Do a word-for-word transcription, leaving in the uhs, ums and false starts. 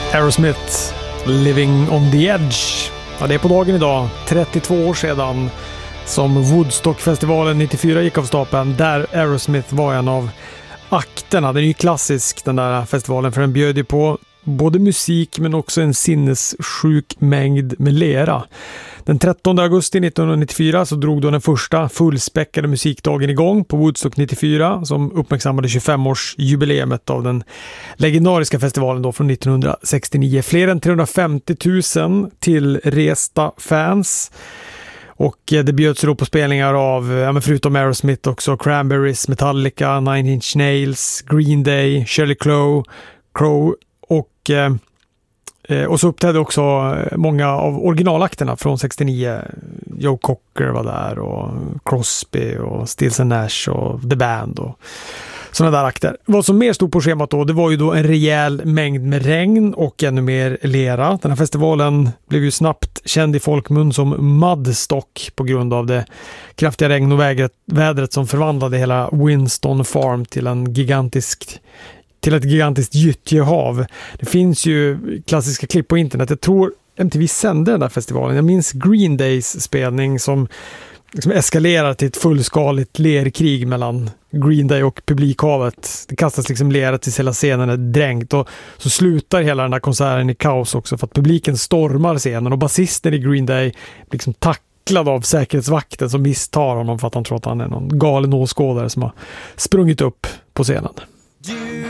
Aerosmith, Living on the Edge. Ja, det är på dagen idag, trettiotvå år sedan, som Woodstockfestivalen nittiofyra gick av stapeln, där Aerosmith var en av akterna. Den är ju klassisk, den där festivalen, för den bjöd ju på både musik men också en sinnessjuk mängd med lera. Den trettonde augusti nittonhundranittiofyra så drog då den första fullspäckade musikdagen igång på Woodstock nittiofyra, som uppmärksammade tjugofemårsjubileumet av den legendariska festivalen då från nittonhundrasextionio. Fler än trehundrafemtio tusen tillresta fans. Och det bjöds då på spelningar av, ja, men förutom Aerosmith också Cranberries, Metallica, Nine Inch Nails, Green Day, Shirley Crow, Crow och, eh, och så uppträdde också många av originalakterna från sextionio. Joe Cocker var där och Crosby och Stills and Nash och The Band och sådana där akter. Vad som mer stod på schemat då, det var ju då en rejäl mängd med regn och ännu mer lera. Den här festivalen blev ju snabbt känd i folkmun som Mudstock på grund av det kraftiga regn och vädret, vädret som förvandlade hela Winston Farm till en gigantisk till ett gigantiskt gyttjehav. Det finns ju klassiska klipp på internet. Jag tror M T V sände den där festivalen. Jag minns Green Days spelning som liksom eskalerar till ett fullskaligt lerkrig mellan Green Day och publikhavet. Det kastas liksom lera tills hela scenen är dränkt, och så slutar hela den där konserten i kaos också för att publiken stormar scenen, och basisten i Green Day liksom tacklad av säkerhetsvakten som misstar honom för att han tror att han är någon galen åskådare som har sprungit upp på scenen.